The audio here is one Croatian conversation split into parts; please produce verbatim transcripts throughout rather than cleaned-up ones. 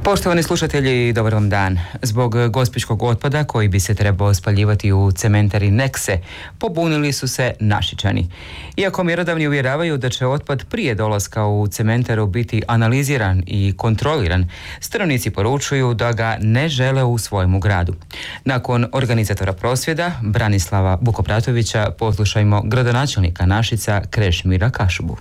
Poštovani slušatelji, dobar vam dan. Zbog gospićkog otpada koji bi se trebao spaljivati u cementari Nekse, pobunili su se Našičani. Iako mjerodavni uvjeravaju da će otpad prije dolaska u cementaru biti analiziran i kontroliran, stanovnici poručuju da ga ne žele u svojemu gradu. Nakon organizatora prosvjeda, Branislava Bukopratovića, poslušajmo gradonačelnika Našica Krešimira Kašubu.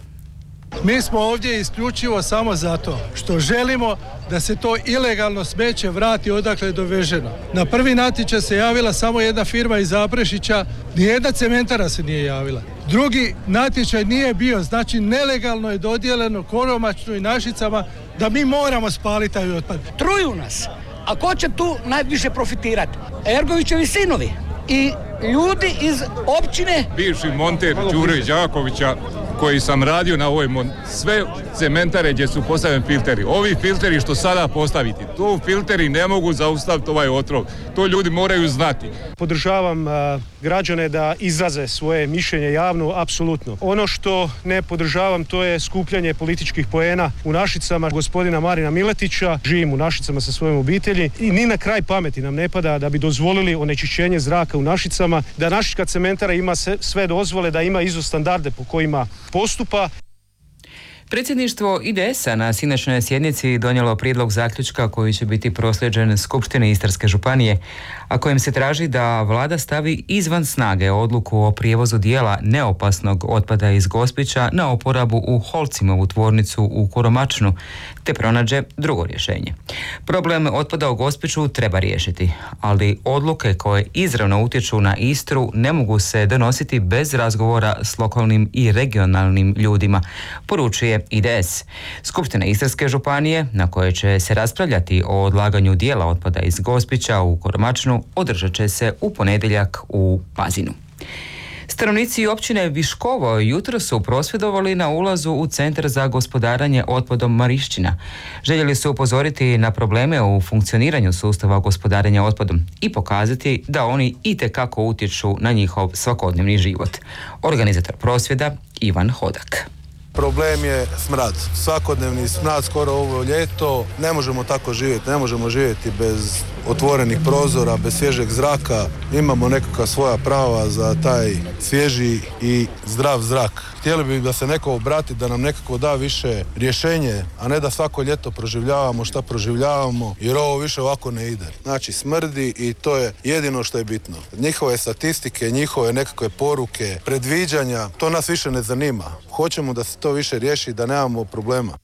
Mi smo ovdje isključivo samo zato što želimo da se to ilegalno smeće vrati odakle je doveženo. Na prvi natječaj se javila samo jedna firma iz Zaprešića, nijedna cementara se nije javila. Drugi natječaj nije bio, znači nelegalno je dodijeljeno Koromačnu i Našicama da mi moramo spaliti taj otpad. Truju nas, a ko će tu najviše profitirati? Ergovićevi sinovi i ljudi iz općine. Bivši monter Đure Đakovića, koji sam radio na ovoj mon... sve cementare gdje su postavljeni filteri. Ovi filteri što sada postaviti, to filteri ne mogu zaustaviti ovaj otrov. To ljudi moraju znati. Podržavam uh, građane da izraze svoje mišljenje javno, apsolutno. Ono što ne podržavam, to je skupljanje političkih poena u Našicama gospodina Marina Miletića. Živim u Našicama sa svojom obitelji i ni na kraj pameti nam ne pada da bi dozvolili onečišćenje zraka u Našicama, da Našička cementara ima sve dozvole, da ima izo standarde po kojima postupa. Predsjedništvo I D S-a na sinoćnoj sjednici donijelo prijedlog zaključka koji će biti proslijeđen Skupštini Istarske županije, a kojim se traži da vlada stavi izvan snage odluku o prijevozu dijela neopasnog otpada iz Gospića na oporabu u Holcimovu tvornicu u Koromačnu, te pronađe drugo rješenje. Problem otpada u Gospiću treba riješiti, ali odluke koje izravno utječu na Istru ne mogu se donositi bez razgovora s lokalnim i regionalnim ljudima, poručuje I D S. Skupština Istarske županije, na kojoj će se raspravljati o odlaganju dijela otpada iz Gospića u Koromačnu, održat će se u ponedjeljak u Pazinu. Stanovnici općine Viškovo jutro su prosvjedovali na ulazu u Centar za gospodarenje otpadom Marišćina. Željeli su upozoriti na probleme u funkcioniranju sustava gospodarenja otpadom i pokazati da oni itekako utječu na njihov svakodnevni život. Organizator prosvjeda Ivan Hodak. Problem je smrad. Svakodnevni smrad skoro ovo ljeto. Ne možemo tako živjeti. Ne možemo živjeti bez otvorenih prozora, bez svježeg zraka. Imamo nekakva svoja prava za taj svježi i zdrav zrak. Htjeli bi da se neko obrati, da nam nekako da više rješenje, a ne da svako ljeto proživljavamo šta proživljavamo, jer ovo više ovako ne ide. Znači smrdi i to je jedino što je bitno. Njihove statistike, njihove nekakve poruke, predviđanja, to nas više ne zanima. Hoćemo da se to više riješi, da nemamo problema.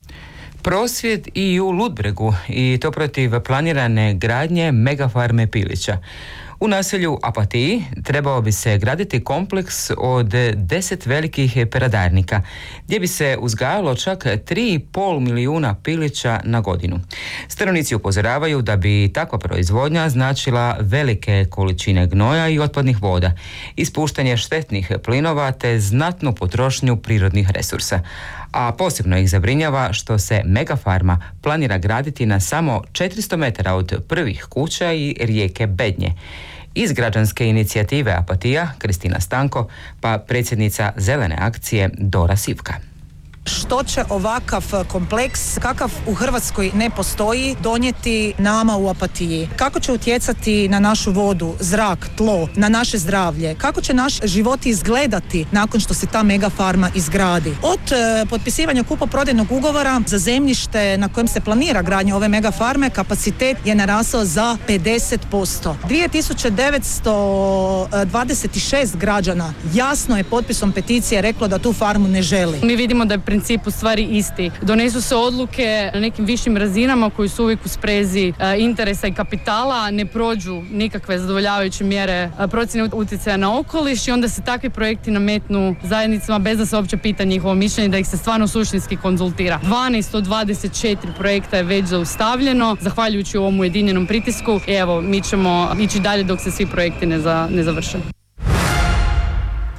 Prosvjed i u Ludbregu, i to protiv planirane gradnje megafarme pilića. U naselju Apatiji trebao bi se graditi kompleks od deset velikih peradarnika, gdje bi se uzgajalo čak tri i pol milijuna pilića na godinu. Stanovnici upozoravaju da bi takva proizvodnja značila velike količine gnoja i otpadnih voda, ispuštanje štetnih plinova te znatnu potrošnju prirodnih resursa. A posebno ih zabrinjava što se megafarma planira graditi na samo četiristo metara od prvih kuća i rijeke Bednje. Iz građanske inicijative Apatija, Kristina Stanko, pa predsjednica Zelene akcije Dora Sivka. Što će ovakav kompleks, kakav u Hrvatskoj ne postoji, donijeti nama u Apatiji? Kako će utjecati na našu vodu, zrak, tlo, na naše zdravlje? Kako će naš život izgledati nakon što se ta megafarma izgradi? Od e, potpisivanja kupoprodajnog ugovora za zemljište na kojem se planira gradnja ove megafarme, kapacitet je narasao za pedeset posto. dvije tisuće devetsto dvadeset šest građana jasno je potpisom peticije reklo da tu farmu ne želi. Mi vidimo da je princip u stvari isti. Donesu se odluke na nekim višim razinama koji su uvijek u sprezi e, interesa i kapitala, ne prođu nikakve zadovoljavajuće mjere e, procjene utjecaja na okoliš i onda se takvi projekti nametnu zajednicama bez da se uopće pita njihovo mišljenje, da ih se stvarno suštinski konzultira. dvanaest od dvadeset četiri projekta je već zaustavljeno, zahvaljujući ovom ujedinjenom pritisku. I evo, mi ćemo ići dalje dok se svi projekti ne, za, ne završe.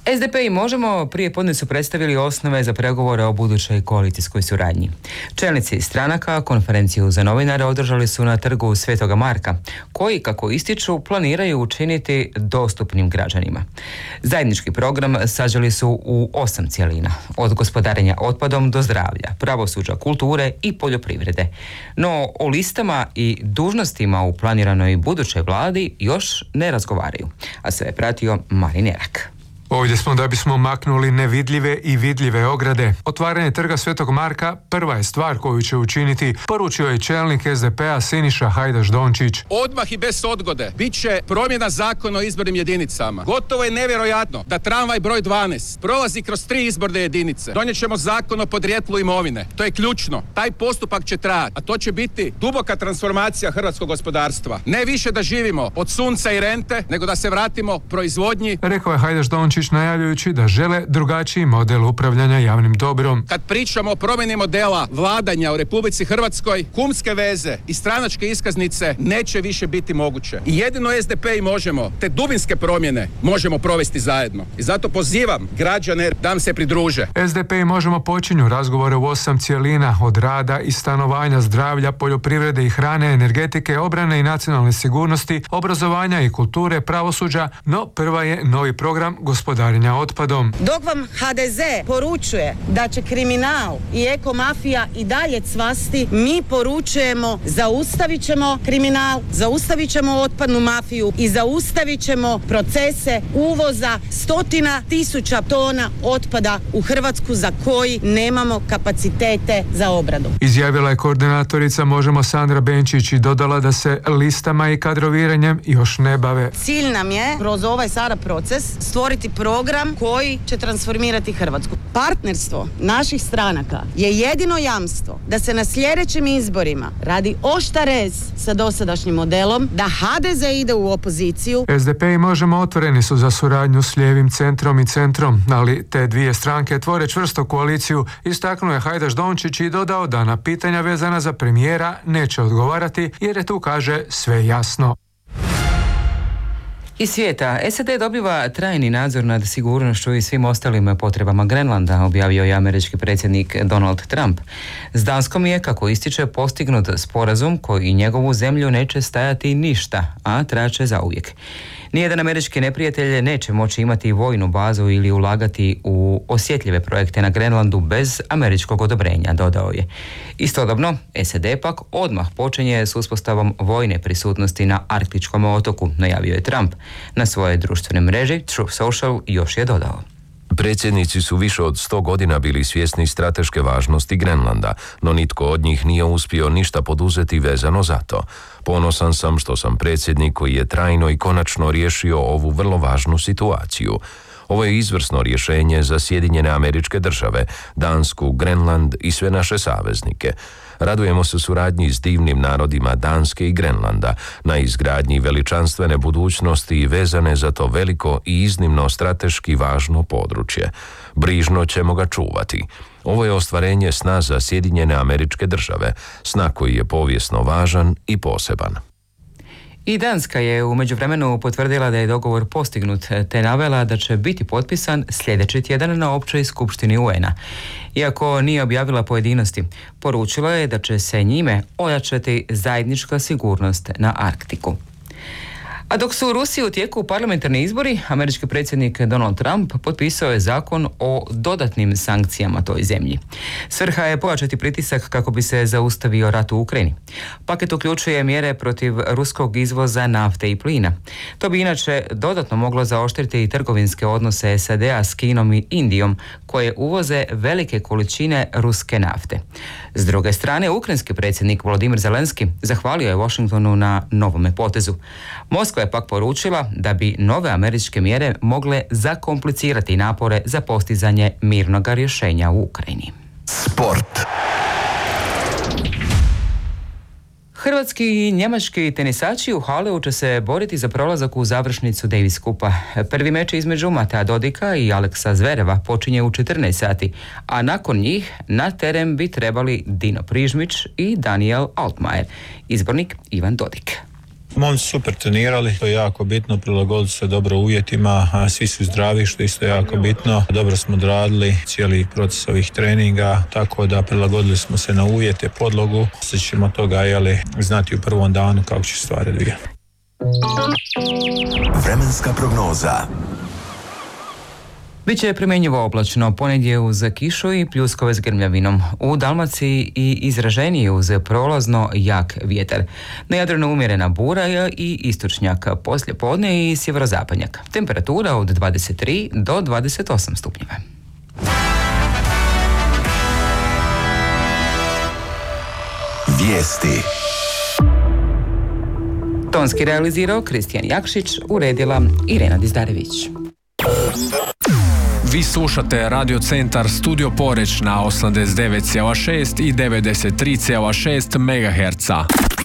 es de pe i Možemo prije podne su predstavili osnove za pregovore o budućoj koalicijskoj suradnji. Čelnici stranaka konferenciju za novinare održali su na trgu Svetoga Marka, koji, kako ističu, planiraju učiniti dostupnim građanima. Zajednički program saželi su u osam cjelina, od gospodarenja otpadom do zdravlja, pravosuđa, kulture i poljoprivrede. No, o listama i dužnostima u planiranoj budućoj vladi još ne razgovaraju, a sve je pratio Marin Erak. Ovdje smo da bismo maknuli nevidljive i vidljive ograde. Otvaranje trga Svetog Marka prva je stvar koju će učiniti, poručio je čelnik es de pe-a Siniša Hajdaš Dončić. Odmah i bez odgode bit će promjena zakona o izbornim jedinicama. Gotovo je nevjerojatno da tramvaj broj dvanaest prolazi kroz tri izborne jedinice. Donijet ćemo zakon o podrijetlu imovine. To je ključno. Taj postupak će trajati, a to će biti duboka transformacija hrvatskog gospodarstva. Ne više da živimo od sunca i rente, nego da se vratimo proizvodnji. Rekao je Hajdaš Dončić najavljujući da žele drugačiji model upravljanja javnim dobrom. Kad pričamo o promjeni modela vladanja u Republici Hrvatskoj, kumske veze i stranačke iskaznice neće više biti moguće. I jedino es de pe i Možemo te dubinske promjene možemo provesti zajedno. I zato pozivam građane da nam se pridruže. es de pe i Možemo počinju razgovore u osam cjelina, od rada i stanovanja, zdravlja, poljoprivrede i hrane, energetike, obrane i nacionalne sigurnosti, obrazovanja i kulture, pravosuđa, no prva je novi program gospodarenja otpadom. Dok vam ha de ze poručuje da će kriminal i ekomafija i dalje cvasti, mi poručujemo zaustavit ćemo kriminal, zaustavit ćemo otpadnu mafiju i zaustavit ćemo procese uvoza stotina tisuća tona otpada u Hrvatsku za koji nemamo kapacitete za obradu. Izjavila je koordinatorica Možemo Sandra Benčić i dodala da se listama i kadroviranjem još ne bave. Cilj nam je kroz ovaj sada proces stvoriti program koji će transformirati Hrvatsku. Partnerstvo naših stranaka je jedino jamstvo da se na sljedećim izborima radi oštar rez sa dosadašnjim modelom, da ha de ze ide u opoziciju. es de pe i Možemo otvoreni su za suradnju s lijevim centrom i centrom, ali te dvije stranke tvore čvrstu koaliciju, istaknuo je Hajdaš Dončić i dodao da na pitanja vezana za premijera neće odgovarati jer je tu, kaže, sve jasno. Iz svijeta, es a de dobiva trajni nadzor nad sigurnošću i svim ostalim potrebama Grenlanda, objavio je američki predsjednik Donald Trump. S Danskom je, kako ističe, postignut sporazum koji njegovu zemlju neće stajati ništa, a traće zauvijek. Nijedan američki neprijatelj neće moći imati vojnu bazu ili ulagati u osjetljive projekte na Grenlandu bez američkog odobrenja, dodao je. Istodobno, es a de pak odmah počinje s uspostavom vojne prisutnosti na arktičkom otoku, najavio je Trump. Na svojoj društvenoj mreži Truth Social još je dodao. Predsjednici su više od sto godina bili svjesni strateške važnosti Grenlanda, no nitko od njih nije uspio ništa poduzeti vezano za to. Ponosan sam što sam predsjednik koji je trajno i konačno riješio ovu vrlo važnu situaciju. Ovo je izvrsno rješenje za Sjedinjene Američke Države, Dansku, Grenland i sve naše saveznike. Radujemo se suradnji s divnim narodima Danske i Grenlanda na izgradnji veličanstvene budućnosti i vezane za to veliko i iznimno strateški važno područje. Brižno ćemo ga čuvati. Ovo je ostvarenje sna za Sjedinjene Američke Države, sna koji je povijesno važan i poseban. I Danska je u međuvremenu potvrdila da je dogovor postignut, te navela da će biti potpisan sljedeći tjedan na općoj skupštini u en a. Iako nije objavila pojedinosti, poručila je da će se njime ojačati zajednička sigurnost na Arktiku. A dok su u Rusiji u tijeku parlamentarni izbori, američki predsjednik Donald Trump potpisao je zakon o dodatnim sankcijama toj zemlji. Svrha je pojačati pritisak kako bi se zaustavio rat u Ukrajini. Paket uključuje mjere protiv ruskog izvoza nafte i plina. To bi inače dodatno moglo zaoštriti i trgovinske odnose es a de-a s Kinom i Indijom, koje uvoze velike količine ruske nafte. S druge strane, ukrajinski predsjednik Volodimir Zelenski zahvalio je Washingtonu na novome potezu. Moskva je pak poručila da bi nove američke mjere mogle zakomplicirati napore za postizanje mirnog rješenja u Ukrajini. Sport. Hrvatski i njemački tenisači u Haleu će se boriti za prolazak u završnicu Davis Kupa. Prvi meč između Matea Dodika i Aleksa Zvereva počinje u četrnaest sati, a nakon njih na teren bi trebali Dino Prižmić i Daniel Altmaier. Izbornik Ivan Dodik. Momci su super trenirali, to je jako bitno, prilagodili se dobro uvjetima, a svi su zdravi, što je isto jako bitno. Dobro smo odradili cijeli proces ovih treninga, tako da prilagodili smo se na uvjete, podlogu. Sad ćemo toga jeli, znati u prvom danu kako će stvari odvijati. Vremenska prognoza. Biće primjenjivo oblačno, ponedje uz kišu i pljuskove s grmljavinom. U Dalmaciji i izraženije uz prolazno jak vjetar. Na Jadranu umjerena bura i istočnjak, poslije podne i sjeverozapadnjak. Temperatura od dvadeset tri do dvadeset osam stupnjeva. Vijesti. Tonski realizirao Kristijan Jakšić, uredila Irena Dizdarević. Vi slušate Radio Centar Studio Poreć na osamdeset devet zarez šest i devedeset tri zarez šest megaherca.